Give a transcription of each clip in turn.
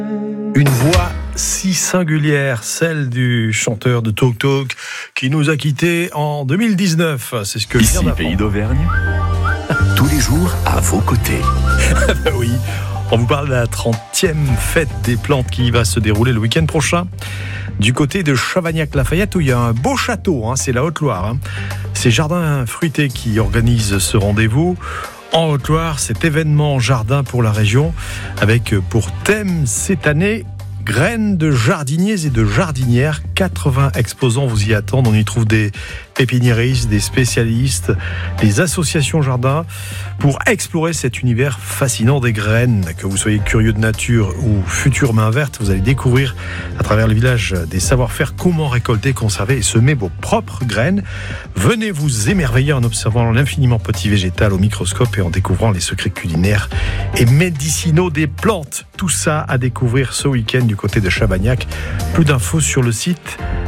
Une voix si singulière, celle du chanteur de Talk Talk qui nous a quittés en 2019. C'est ce que je viens d'apprendre. Pays d'Auvergne, tous les jours à vos côtés. Oui, on vous parle de la 30e fête des plantes qui va se dérouler le week-end prochain du côté de Chavagnac-Lafayette où il y a un beau château, c'est la Haute-Loire. C'est Jardin Fruité qui organise ce rendez-vous. En Haute-Loire, cet événement jardin pour la région, avec pour thème cette année, graines de jardiniers et de jardinières. 80 exposants vous y attendent. On y trouve des pépiniéristes, des spécialistes, des associations jardins pour explorer cet univers fascinant des graines. Que vous soyez curieux de nature ou future main verte, vous allez découvrir à travers le village des savoir-faire comment récolter, conserver et semer vos propres graines. Venez vous émerveiller en observant l'infiniment petit végétal au microscope et en découvrant les secrets culinaires et médicinaux des plantes. Tout ça à découvrir ce week-end du côté de Chavagnac. Plus d'infos sur le site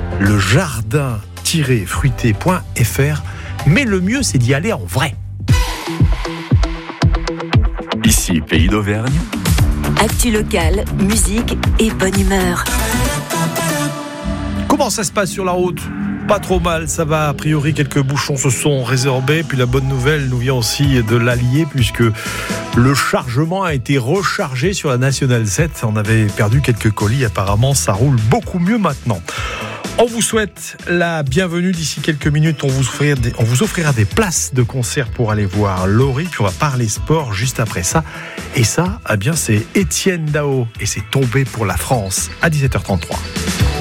lejardin-fruité.fr. Mais le mieux, c'est d'y aller en vrai. Ici, Pays d'Auvergne. Actu locale, musique et bonne humeur. Comment ça se passe sur la route ? Pas trop mal, ça va. A priori, quelques bouchons se sont résorbés. Puis la bonne nouvelle nous vient aussi de l'Allier, puisque le chargement a été rechargé sur la Nationale 7. On avait perdu quelques colis. Apparemment, ça roule beaucoup mieux maintenant. On vous souhaite la bienvenue. D'ici quelques minutes, on vous offrira des places de concert pour aller voir Laurie. Puis on va parler sport juste après ça. Et ça, c'est Étienne Dao. Et c'est tombé pour la France à 17h33.